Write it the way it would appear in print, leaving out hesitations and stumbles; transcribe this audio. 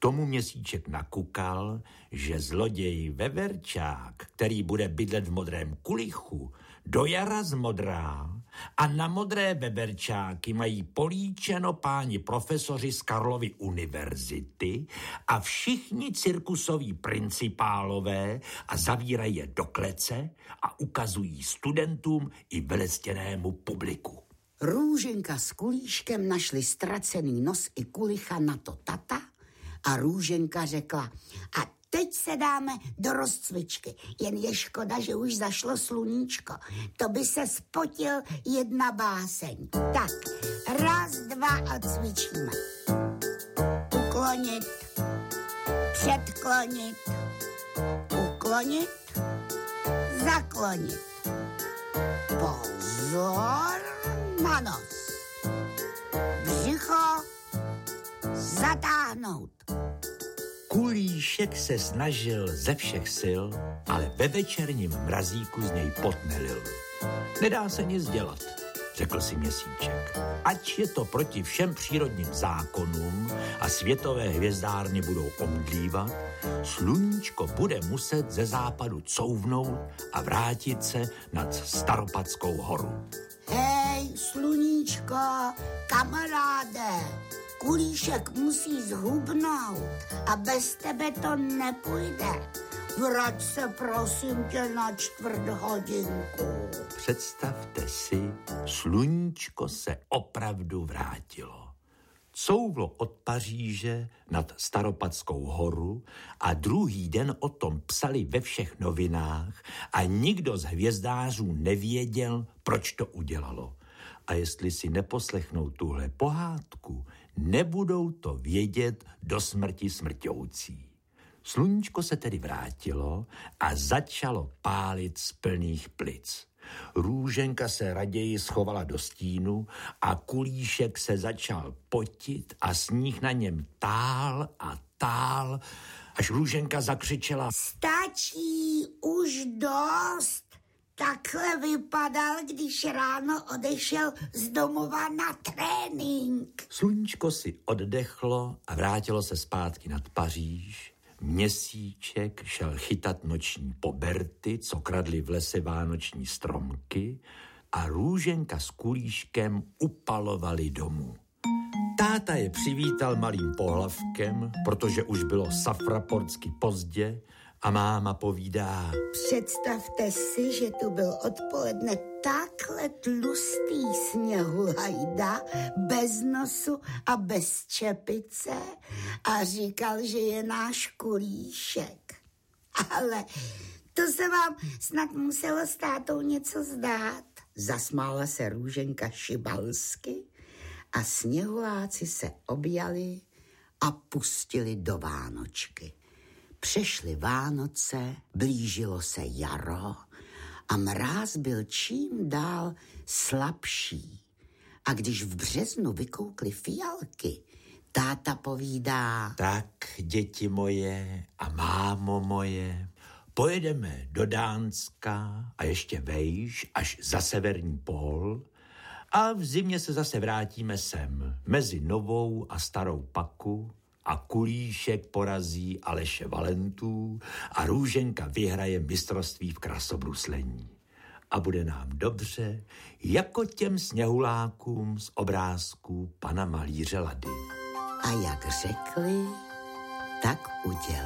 tomu Měsíček nakukal, že zloděj Veverčák, který bude bydlet v modrém kulichu, do jara zmodrá a na modré veverčáky mají políčeno páni profesoři z Karlovy univerzity a všichni cirkusoví principálové a zavírají je do klece a ukazují studentům i velectěnému publiku. Růženka s Kulíškem našli ztracený nos i kulicha na to tata a Růženka řekla: a teď se dáme do rozcvičky, jen je škoda, že už zašlo sluníčko. To by se spotil jedna báseň. Tak, 1, 2 a cvičíme. Uklonit, předklonit, uklonit, zaklonit. Pozor na nos. Břicho zatáhnout. Kulíšek se snažil ze všech sil, ale ve večerním mrazíku z něj pot nelil. Nedá se nic dělat, řekl si Měsíček. Ať je to proti všem přírodním zákonům a světové hvězdárny budou omdlívat, sluníčko bude muset ze západu couvnout a vrátit se nad Staropadskou horu. Hej, sluníčko, kamaráde, Kulíšek musí zhubnout a bez tebe to nepůjde. Vrať se prosím tě na 1/4. Představte si, sluníčko se opravdu vrátilo. Couvlo od Paříže nad Staropadskou horu a druhý den o tom psali ve všech novinách a nikdo z hvězdářů nevěděl, proč to udělalo. A jestli si neposlechnou tuhle pohádku, nebudou to vědět do smrti smrťoucí. Sluníčko se tedy vrátilo a začalo pálit z plných plic. Růženka se raději schovala do stínu a Kulíšek se začal potit a sníh na něm tál a tál, až Růženka zakřičela: stačí, už dost. Takhle vypadal, když ráno odešel z domova na trénink. Sluníčko si oddechlo a vrátilo se zpátky nad Paříž. Měsíček šel chytat noční poberty, co kradli v lese vánoční stromky, a Růženka s Kulíškem upalovali domů. Táta je přivítal malým pohlavkem, protože už bylo safraportsky pozdě, a máma povídá: představte si, že tu byl odpoledne takhle tlustý sněhulajda, bez nosu a bez čepice, a říkal, že je náš Kulíšek. Ale to se vám snad muselo s tátou něco zdát. Zasmála se Růženka šibalsky a sněhuláci se objali a pustili do Vánočky. Přešly Vánoce, blížilo se jaro a mráz byl čím dál slabší. A když v březnu vykoukly fialky, táta povídá: tak, děti moje a mámo moje, pojedeme do Dánska a ještě vejš až za severní pól a v zimě se zase vrátíme sem, mezi Novou a Starou Paku, a Kulíšek porazí Aleše Valentů a Růženka vyhraje mistrovství v krasobruslení. A bude nám dobře, jako těm sněhulákům z obrázků pana malíře Lady. A jak řekli, tak udělali.